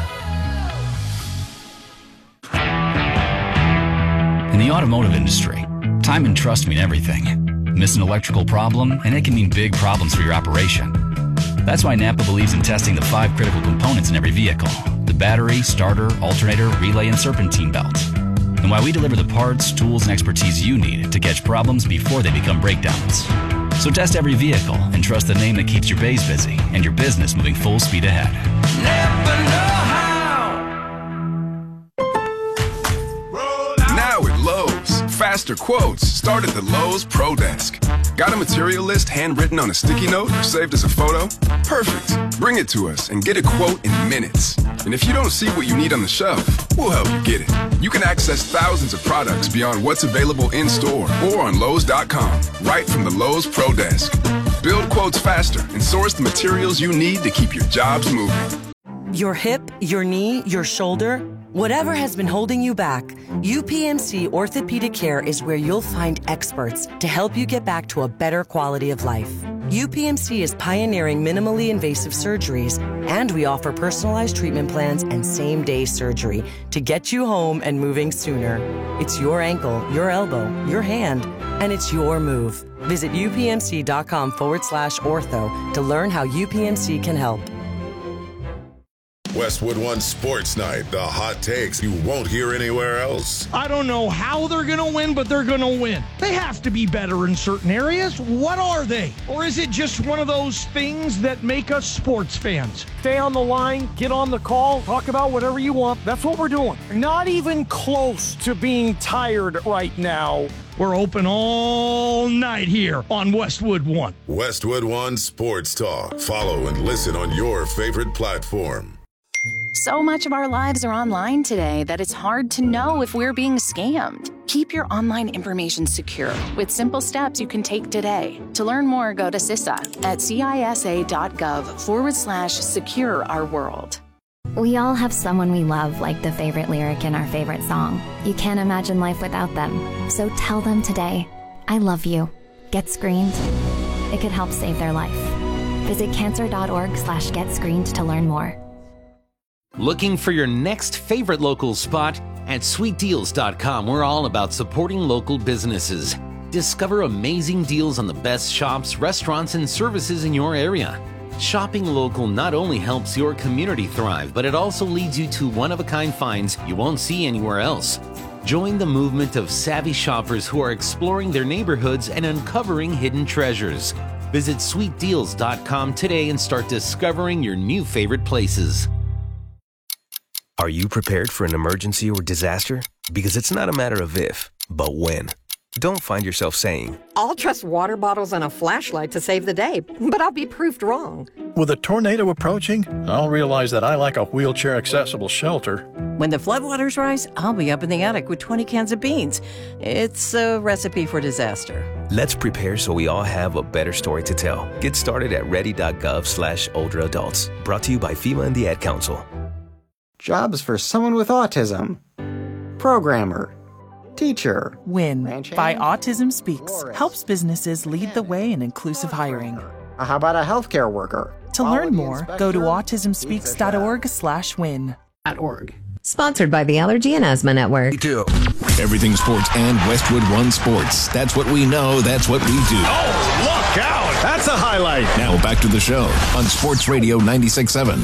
Speaker 7: In the automotive industry, time and trust mean everything. Miss an electrical problem, and it can mean big problems for your operation. That's why Napa believes in testing the 5 critical components in every vehicle: the battery, starter, alternator, relay, and serpentine belt. And why we deliver the parts, tools, and expertise you need to catch problems before they become breakdowns. So test every vehicle and trust the name that keeps your bays busy and your business moving full speed ahead.
Speaker 18: Napa know how.
Speaker 19: Now at Lowe's, faster quotes start at the Lowe's Pro Desk. Got a material list handwritten on a sticky note or saved as a photo? Perfect. Bring it to us and get a quote in minutes. And if you don't see what you need on the shelf, we'll help you get it. You can access thousands of products beyond what's available in store or on Lowe's.com, right from the Lowe's Pro Desk. Build quotes faster and source the materials you need to keep your jobs moving.
Speaker 13: Your hip, your knee, your shoulder, whatever has been holding you back, UPMC Orthopedic Care is where you'll find experts to help you get back to a better quality of life. UPMC is pioneering minimally invasive surgeries, and we offer personalized treatment plans and same-day surgery to get you home and moving sooner. It's your ankle, your elbow, your hand, and it's your move. Visit upmc.com/ortho to learn how UPMC can help.
Speaker 6: Westwood One Sports Night, the hot takes you won't hear anywhere else.
Speaker 15: I don't know how they're going to win, but they're going to win. They have to be better in certain areas. What are they? Or is it just one of those things that make us sports fans? Stay on the line, get on the call, talk about whatever you want. That's what we're doing. Not even close to being tired right now. We're open all night here on Westwood One.
Speaker 6: Westwood One Sports Talk. Follow and listen on your favorite platform.
Speaker 20: So much of our lives are online today that it's hard to know if we're being scammed. Keep your online information secure with simple steps you can take today. To learn more, go to CISA at CISA.gov/secure our world.
Speaker 21: We all have someone we love, like the favorite lyric in our favorite song. You can't imagine life without them. So tell them today, I love you. Get screened. It could help save their life. Visit cancer.org/getscreened to learn more.
Speaker 22: Looking for your next favorite local spot? At sweetdeals.com, we're all about supporting local businesses. Discover amazing deals on the best shops, restaurants, and services in your area. Shopping local not only helps your community thrive, but it also leads you to one-of-a-kind finds you won't see anywhere else. Join the movement of savvy shoppers who are exploring their neighborhoods and uncovering hidden treasures. Visit sweetdeals.com today and start discovering your new favorite places.
Speaker 23: Are you prepared for an emergency or disaster? Because it's not a matter of if, but when. Don't find yourself saying,
Speaker 24: I'll trust water bottles and a flashlight to save the day, but I'll be proved wrong.
Speaker 25: With a tornado approaching, I'll realize that I like a wheelchair-accessible shelter.
Speaker 26: When the floodwaters rise, I'll be up in the attic with 20 cans of beans. It's a recipe for disaster.
Speaker 23: Let's prepare so we all have a better story to tell. Get started at ready.gov/older adults. Brought to you by FEMA and the Ad Council.
Speaker 27: Jobs for someone with autism. Programmer. Teacher.
Speaker 29: WIN by Autism Speaks helps businesses lead the way in inclusive hiring.
Speaker 27: How about a healthcare worker?
Speaker 29: To learn more, go to autismspeaks.org/win.
Speaker 28: Sponsored by the Allergy and Asthma Network.
Speaker 4: Everything sports and Westwood One Sports. That's what we know. That's what we do.
Speaker 5: Oh, look out. That's a highlight.
Speaker 4: Now back to the show on Sports Radio 96.7.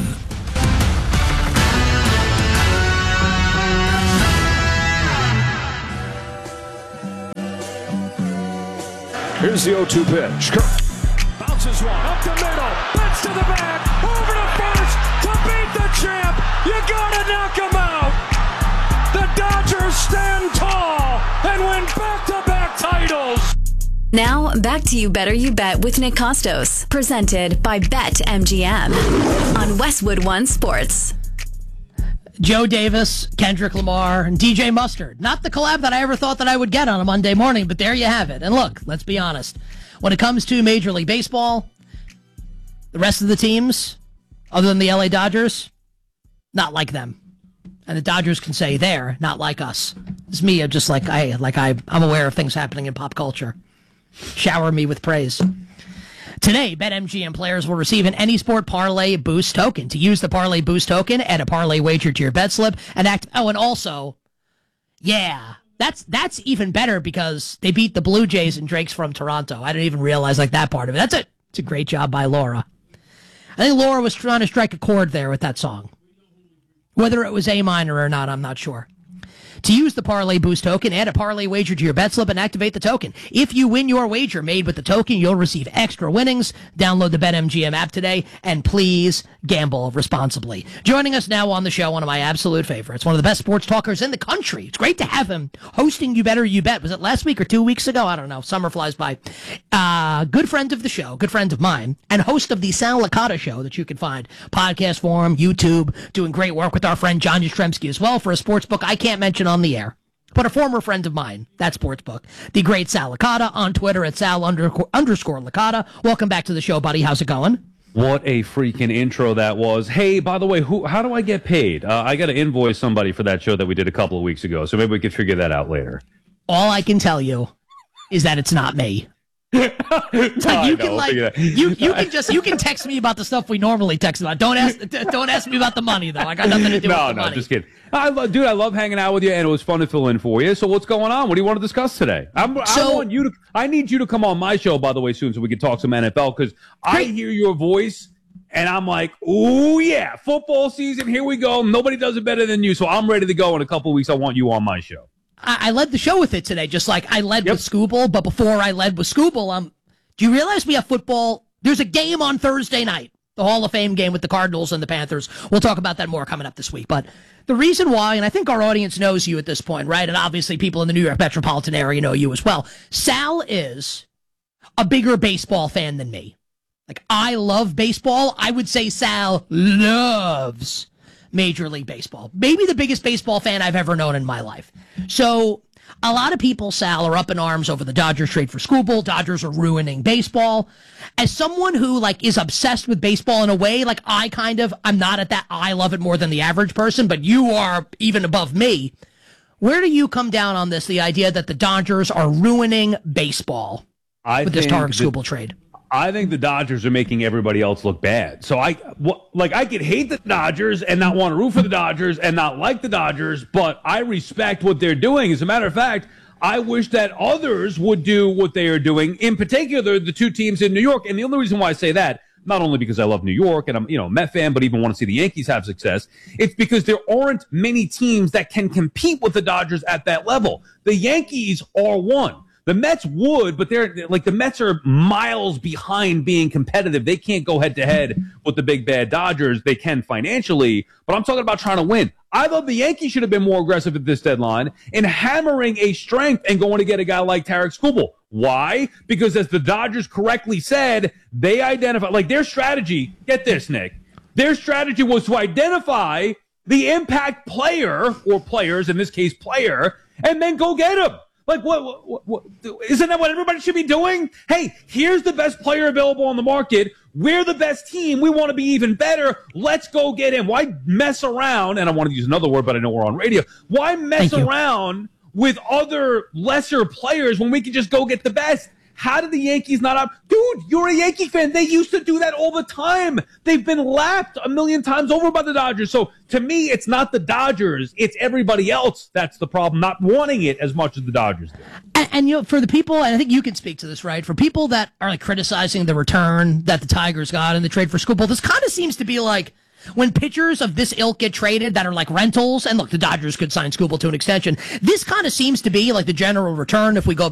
Speaker 5: Here's the 0-2 pitch. Bounces one up the middle. Bats to the back. Over to first to beat the champ. You gotta knock him out. The Dodgers stand tall and win back-to-back titles.
Speaker 8: Now, back to You Better You Bet with Nick Costos, presented by BetMGM on Westwood One Sports.
Speaker 1: Joe Davis, Kendrick Lamar, and DJ Mustard. Not the collab that I ever thought that I would get on a Monday morning, but there you have it. And look, let's be honest. When it comes to Major League Baseball, the rest of the teams, other than the LA Dodgers, not like them. And the Dodgers can say they're not like us. It's me, just I'm aware of things happening in pop culture. Shower me with praise. Today, BetMGM players will receive an AnySport Parlay Boost token. To use the Parlay Boost token, add a parlay wager to your bet slip and and also, that's even better because they beat the Blue Jays and Drake's from Toronto. I didn't even realize that part of it. It's a great job by Laura. I think Laura was trying to strike a chord there with that song. Whether it was A minor or not, I'm not sure. To use the Parlay Boost token, add a parlay wager to your bet slip and activate the token. If you win your wager made with the token, you'll receive extra winnings. Download the BetMGM app today, and please gamble responsibly. Joining us now on the show, one of my absolute favorites, one of the best sports talkers in the country. It's great to have him hosting You Better You Bet. Was it last week or 2 weeks ago? I don't know. Summer flies by. Good friend of the show, good friend of mine, and host of the Sal Licata Show that you can find podcast form, YouTube, doing great work with our friend John Yastrzemski as well for a sports book I can't mention on the air, but a former friend of mine, that sports book, the great Sal Licata, on Twitter at Sal_Licata. Welcome back to the show, buddy. How's it going?
Speaker 9: What a freaking intro that was. Hey, by the way, how do I get paid? I got to invoice somebody for that show that we did a couple of weeks ago, so maybe we could figure that out later.
Speaker 1: All I can tell you is that it's not me. You can text me about the stuff we normally text about. Don't ask me about the money though. I got nothing to do with the money.
Speaker 9: No, just kidding. I love hanging out with you, and it was fun to fill in for you. So what's going on? What do you want to discuss today? I need you to come on my show, by the way, soon, so we can talk some NFL, because I hear your voice and I'm like, ooh yeah, football season, here we go. Nobody does it better than you, so I'm ready to go in a couple of weeks. I want you on my show.
Speaker 1: I led the show with it today, just like I led with Scooble. But before I led with Scooble, do you realize we have football? There's a game on Thursday night, the Hall of Fame game with the Cardinals and the Panthers. We'll talk about that more coming up this week. But the reason why, and I think our audience knows you at this point, right? And obviously people in the New York metropolitan area know you as well. Sal is a bigger baseball fan than me. Like, I love baseball. I would say Sal loves Major League Baseball. Maybe the biggest baseball fan I've ever known in my life. So a lot of people, Sal, are up in arms over the Dodgers trade for Scooble. Dodgers are ruining baseball. As someone who is obsessed with baseball in a way, I'm not at that, I love it more than the average person, but you are even above me. Where do you come down on this, the idea that the Dodgers are ruining baseball with this Tarek Scooble trade?
Speaker 9: I think the Dodgers are making everybody else look bad. So I could hate the Dodgers and not want to root for the Dodgers and not like the Dodgers, but I respect what they're doing. As a matter of fact, I wish that others would do what they are doing, in particular the two teams in New York. And the only reason why I say that, not only because I love New York and I'm, a Met fan, but even want to see the Yankees have success, it's because there aren't many teams that can compete with the Dodgers at that level. The Yankees are one. The Mets would, but the Mets are miles behind being competitive. They can't go head to head with the big bad Dodgers. They can financially, but I'm talking about trying to win. I thought the Yankees should have been more aggressive at this deadline in hammering a strength and going to get a guy like Tarek Scooble. Why? Because as the Dodgers correctly said, they identify, their strategy, get this, Nick, their strategy was to identify the impact player, or players, in this case player, and then go get him. What, isn't that what everybody should be doing? Hey, here's the best player available on the market. We're the best team. We want to be even better. Let's go get him. Why mess around? And I want to use another word, but I know we're on radio. Why mess around with other lesser players when we can just go get the best? How did the Yankees not opt? Dude, you're a Yankee fan. They used to do that all the time. They've been lapped a million times over by the Dodgers. So to me, it's not the Dodgers. It's everybody else that's the problem, not wanting it as much as the Dodgers do.
Speaker 1: And you know, for the people, and I think you can speak to this, right? For people that are like criticizing the return that the Tigers got in the trade for Skubal, this kind of seems to be like when pitchers of this ilk get traded that are like rentals, and look, the Dodgers could sign Skubal to an extension. This kind of seems to be like the general return if we go